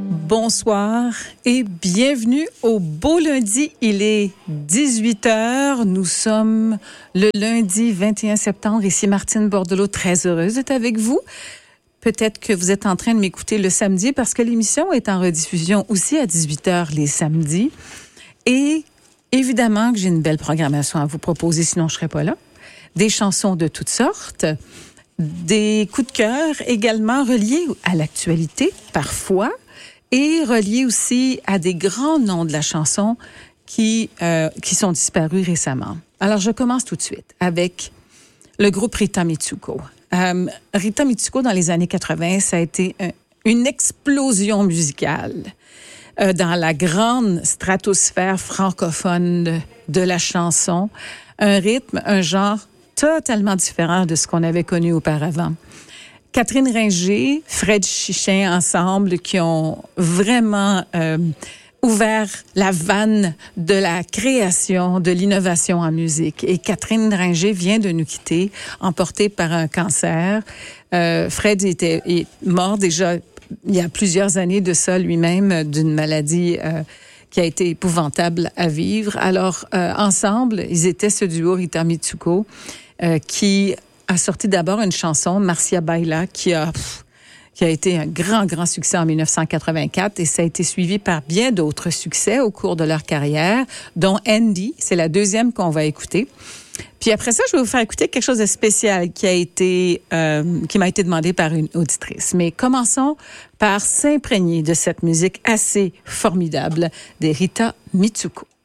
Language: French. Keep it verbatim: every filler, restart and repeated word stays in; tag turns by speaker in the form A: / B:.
A: Bonsoir et bienvenue au Beau Lundi. Il est dix-huit heures. Nous sommes le lundi vingt et un septembre. Ici Martine Bordelot, très heureuse d'être avec vous. Peut-être que vous êtes en train de m'écouter le samedi parce que l'émission est en rediffusion aussi à dix-huit heures les samedis. Et évidemment que j'ai une belle programmation à vous proposer, sinon je ne serais pas là. Des chansons de toutes sortes, des coups de cœur également reliés à l'actualité parfois et reliés aussi à des grands noms de la chanson qui, euh, qui sont disparus récemment. Alors je commence tout de suite avec le groupe Rita Mitsuko. Euh, Rita Mitsuko, dans les années quatre-vingt, ça a été un, une explosion musicale euh, dans la grande stratosphère francophone de, de la chanson. Un rythme, un genre totalement différent de ce qu'on avait connu auparavant. Catherine Ringer, Fred Chichin ensemble qui ont vraiment euh, ouvert la vanne de la création, de l'innovation en musique. Et Catherine Ringer vient de nous quitter, emportée par un cancer. Euh, Fred était est mort déjà il y a plusieurs années de ça lui-même, d'une maladie euh, qui a été épouvantable à vivre. Alors, euh, ensemble, ils étaient ce duo Rita Mitsuko euh, qui a sorti d'abord une chanson, Marcia Baila, qui a... Pff, qui a été un grand, grand succès en dix-neuf cent quatre-vingt-quatre et ça a été suivi par bien d'autres succès au cours de leur carrière, dont Andy, c'est la deuxième qu'on va écouter. Puis après ça, je vais vous faire écouter quelque chose de spécial qui a été, euh, qui m'a été demandé par une auditrice. Mais commençons par s'imprégner de cette musique assez formidable des Rita Mitsuko.